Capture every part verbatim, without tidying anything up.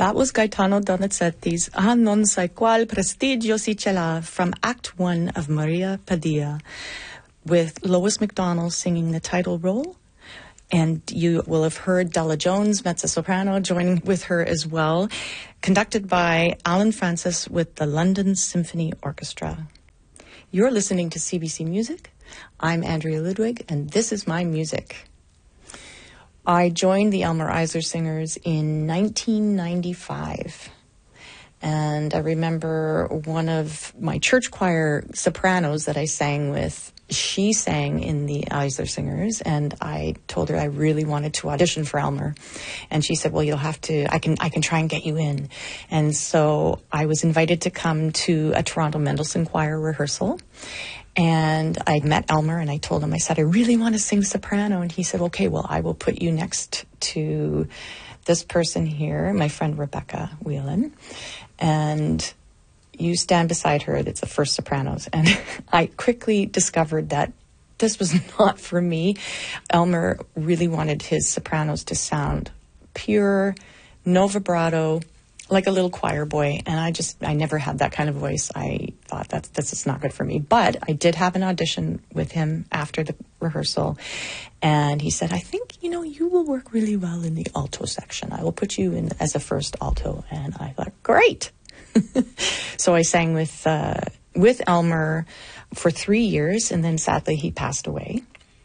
That was Gaetano Donizetti's Ah non sai qual prestigio si ce l'ha from Act One of Maria Padilla, with Lois McDonald singing the title role. And you will have heard Della Jones, mezzo-soprano, joining with her as well, conducted by Alan Francis with the London Symphony Orchestra. You're listening to C B C Music. I'm Andrea Ludwig, and this is my music. I joined the Elmer Eisler Singers in nineteen ninety-five. And I remember one of my church choir sopranos that I sang with, she sang in the Eisler Singers, and I told her I really wanted to audition for Elmer. And she said, well, you'll have to, I can I can try and get you in. And so I was invited to come to a Toronto Mendelssohn Choir rehearsal. And I met Elmer, and I told him, I said, I really want to sing soprano. And he said, okay, well, I will put you next to this person here, my friend Rebecca Whelan. And you stand beside her. It's the first sopranos. And I quickly discovered that this was not for me. Elmer really wanted his sopranos to sound pure, no vibrato, like a little choir boy. And I just, I never had that kind of voice. I thought that's, that's just not good for me. But I did have an audition with him after the rehearsal. And he said, I think, you know, you will work really well in the alto section. I will put you in as a first alto. And I thought, great. So I sang with, uh, with Elmer for three years. And then sadly he passed away.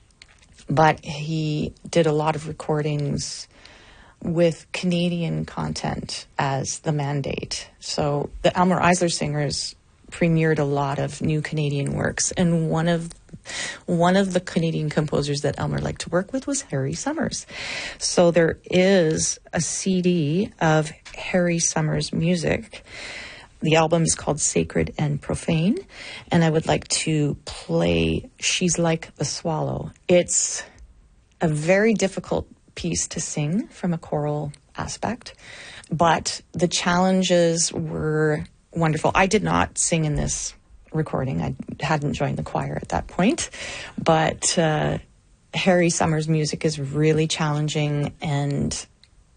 But he did a lot of recordings with Canadian content as the mandate. So the Elmer Eisler Singers premiered a lot of new Canadian works, and one of one of the Canadian composers that Elmer liked to work with was Harry Summers. So there is a C D of Harry Summers music. The album is called Sacred and Profane, and I would like to play She's Like the Swallow. It's a very difficult piece to sing from a choral aspect, but the challenges were wonderful. I did not sing in this recording. I hadn't joined the choir at that point, but uh, Harry Summers' music is really challenging and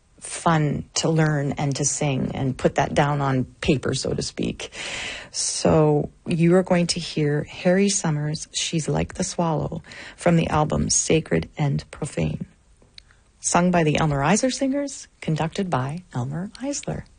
fun to learn and to sing and put that down on paper, so to speak. So you are going to hear Harry Summers' She's Like the Swallow from the album Sacred and Profane, sung by the Elmer Eisler Singers, conducted by Elmer Eisler.